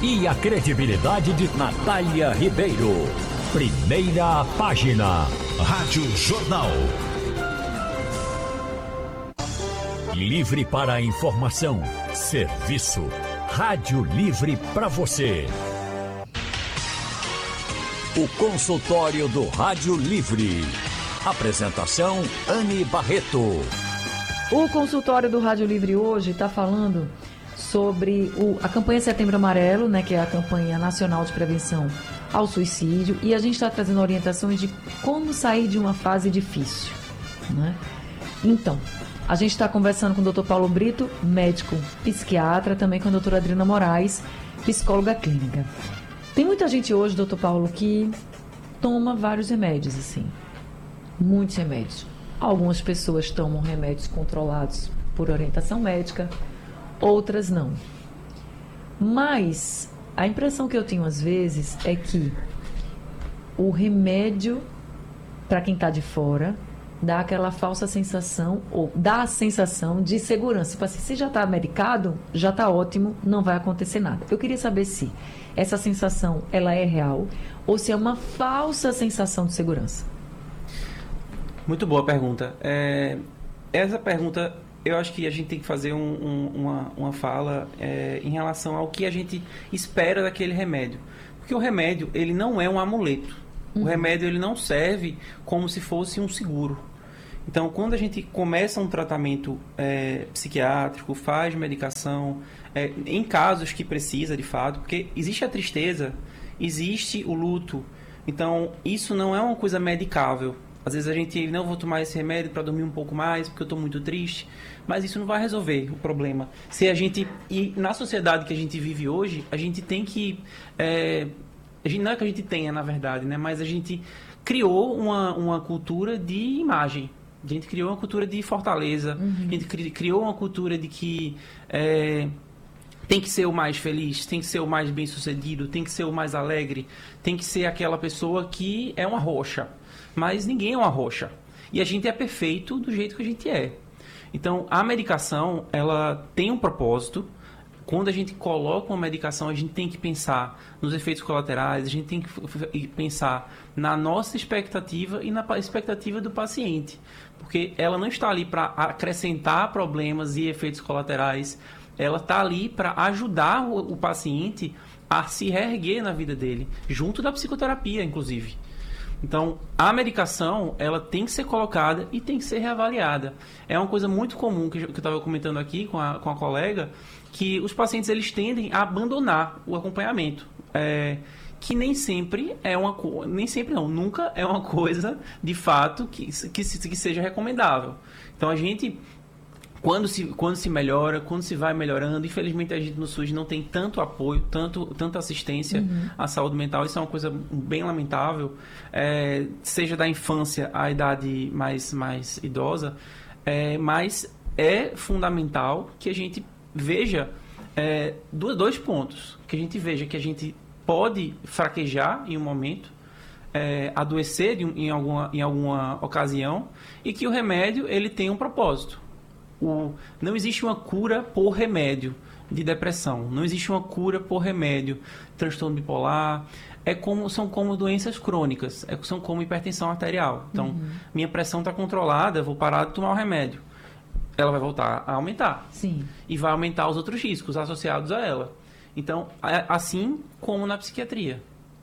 e a credibilidade de Natália Ribeiro. Primeira página. Rádio Jornal. Livre para a informação, serviço. Rádio Livre para você. O consultório do Rádio Livre. Apresentação Anne Barreto. O consultório do Rádio Livre hoje está falando sobre a campanha Setembro Amarelo, né, que é a campanha nacional de prevenção ao suicídio, e a gente está trazendo orientações de como sair de uma fase difícil, né? Então, a gente está conversando com o Dr. Paulo Brito, médico psiquiatra, também com a doutora Adriana Moraes, psicóloga clínica. Tem muita gente hoje, doutor Paulo, que toma vários remédios, assim, muitos remédios. Algumas pessoas tomam remédios controlados por orientação médica, outras não. Mas a impressão que eu tenho às vezes é que o remédio, para quem está de fora, dá aquela falsa sensação, ou dá a sensação de segurança. Tipo assim, se já está medicado, já está ótimo, não vai acontecer nada. Eu queria saber se essa sensação, ela é real, ou se é uma falsa sensação de segurança. Muito boa pergunta. Essa pergunta, eu acho que a gente tem que fazer uma fala em relação ao que a gente espera daquele remédio. Porque o remédio, ele não é um amuleto. O remédio, ele não serve como se fosse um seguro. Então, quando a gente começa um tratamento psiquiátrico, faz medicação, em casos que precisa, de fato, porque existe a tristeza, existe o luto. Então, isso não é uma coisa medicável. Às vezes a gente, não vou tomar esse remédio para dormir um pouco mais, porque eu estou muito triste. Mas isso não vai resolver o problema. E na sociedade que a gente vive hoje, a gente tem que... não é que a gente tenha, na verdade, né? Mas a gente criou uma cultura de imagem. A gente criou uma cultura de fortaleza. A gente criou uma cultura de que tem que ser o mais feliz, tem que ser o mais bem-sucedido, tem que ser o mais alegre, tem que ser aquela pessoa que é uma rocha. Mas ninguém é uma rocha. E a gente é perfeito do jeito que a gente é. Então, a medicação, ela tem um propósito. Quando a gente coloca uma medicação, a gente tem que pensar nos efeitos colaterais, a gente tem que pensar na nossa expectativa e na expectativa do paciente. Porque ela não está ali para acrescentar problemas e efeitos colaterais, ela está ali para ajudar o paciente a se reerguer na vida dele, junto da psicoterapia, inclusive. Então, a medicação, ela tem que ser colocada e tem que ser reavaliada. É uma coisa muito comum que eu estava comentando aqui com a colega, que os pacientes eles tendem a abandonar o acompanhamento, que nem sempre nunca é uma coisa de fato que seja recomendável. Então a gente, quando se melhora, quando se vai melhorando, infelizmente a gente no SUS não tem tanto apoio, tanta assistência à saúde mental, isso é uma coisa bem lamentável, seja da infância à idade mais idosa, mas é fundamental que a gente veja dois pontos, que a gente veja que a gente pode fraquejar em um momento, adoecer em alguma ocasião, e que o remédio ele tem um propósito. Não existe uma cura por remédio de depressão, não existe uma cura por remédio de transtorno bipolar, são como doenças crônicas, são como hipertensão arterial. Então, minha pressão está controlada, eu vou parar de tomar o remédio. Ela vai voltar a aumentar. Sim. E vai aumentar os outros riscos associados a ela. Então, assim como na psiquiatria.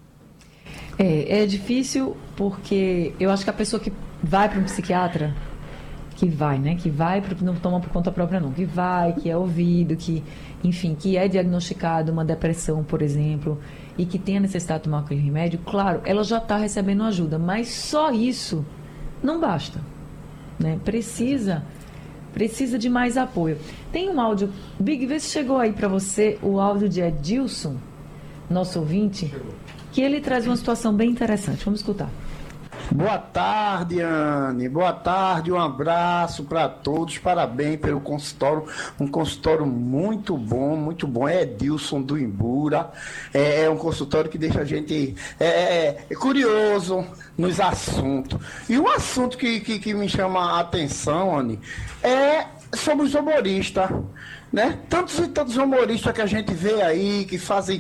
É difícil porque eu acho que a pessoa que vai para um psiquiatra, que não toma por conta própria não, que é ouvido, enfim, que é diagnosticado uma depressão, por exemplo, e que tem a necessidade de tomar aquele remédio, claro, ela já está recebendo ajuda, mas só isso não basta, né? Precisa de mais apoio. Tem um áudio, Big, vê se chegou aí para você o áudio de Edilson, nosso ouvinte, que ele traz uma situação bem interessante. Vamos escutar. Boa tarde, Anne. Boa tarde, um abraço para todos. Parabéns pelo consultório. Um consultório muito bom. É Edilson do Imbura. É um consultório que deixa a gente curioso nos assuntos. E o assunto que me chama a atenção, Anne, é sobre os humoristas, né? Tantos e tantos humoristas que a gente vê aí, que fazem